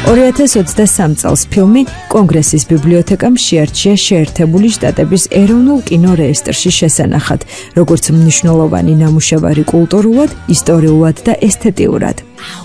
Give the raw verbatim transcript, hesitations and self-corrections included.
ორი ათას ოცდასამ წელს ფილმი კონგრესის ბიბლიოთეკამ შეარჩია შეერთებული შტატების ეროვნულ კინო რეესტრში შესანახად, როგორც მნიშვნელოვანი ნამუშევარი კულტურულად, ისტორიულად და ესთეტიურად.